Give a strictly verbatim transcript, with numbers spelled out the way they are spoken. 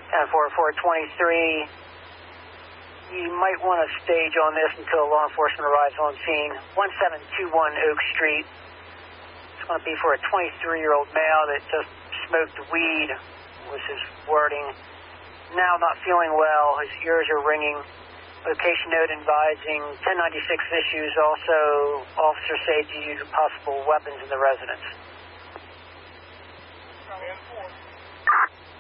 ten four four twenty-three, you might want to stage on this until law enforcement arrives on scene. one seven two one Oak Street. It's going to be for a twenty-three-year-old male that just smoked weed, was his wording. Now not feeling well, his ears are ringing. Location note advising ten ninety-six issues, also officer safety use of possible weapons in the residence.